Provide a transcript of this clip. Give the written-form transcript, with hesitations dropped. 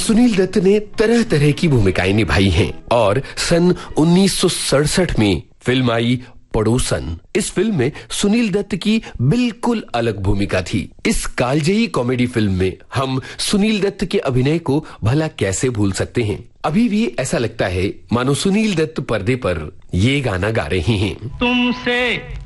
सुनील दत्त ने तरह तरह की भूमिकाएं निभाई हैं और सन 1967 में फिल्म आई पड़ोसन। इस फिल्म में सुनील दत्त की बिल्कुल अलग भूमिका थी। इस कालजयी कॉमेडी फिल्म में हम सुनील दत्त के अभिनय को भला कैसे भूल सकते हैं। अभी भी ऐसा लगता है मानो सुनील दत्त पर्दे पर ये गाना गा रहे हैं। तुमसे